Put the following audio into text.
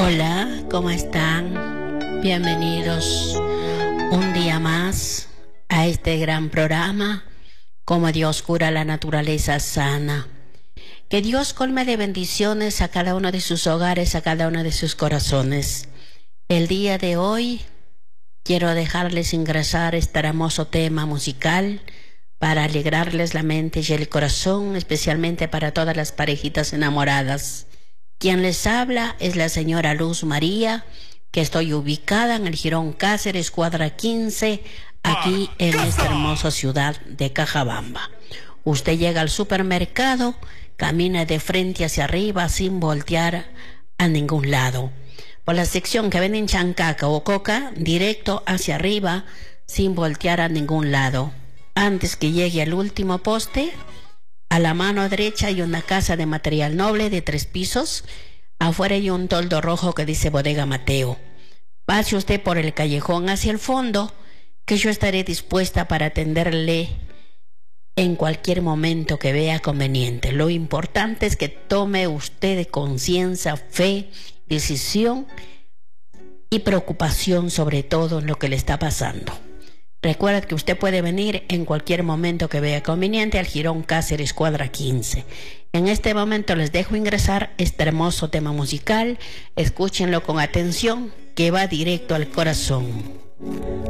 Hola, ¿cómo están? Bienvenidos un día más a este gran programa, Como Dios cura la naturaleza sana. Que Dios colme de bendiciones a cada uno de sus hogares, a cada uno de sus corazones. El día de hoy quiero dejarles ingresar este hermoso tema musical para alegrarles la mente y el corazón, especialmente para todas las parejitas enamoradas. Quien les habla es la señora Luz María, que estoy ubicada en el Jirón Cáceres, cuadra 15, aquí en esta hermosa ciudad de Cajabamba. Usted llega al supermercado, camina de frente hacia arriba sin voltear a ningún lado. Por la sección que venden chancaca o coca, directo hacia arriba sin voltear a ningún lado. Antes que llegue al último poste, a la mano derecha hay una casa de material noble de 3 pisos. Afuera hay un toldo rojo que dice Bodega Mateo. Pase usted por el callejón hacia el fondo, que yo estaré dispuesta para atenderle en cualquier momento que vea conveniente. Lo importante es que tome usted conciencia, fe, decisión y preocupación sobre todo en lo que le está pasando. Recuerda que usted puede venir en cualquier momento que vea conveniente al Jirón Cáceres, cuadra 15. En este momento les dejo ingresar este hermoso tema musical. Escúchenlo con atención, que va directo al corazón.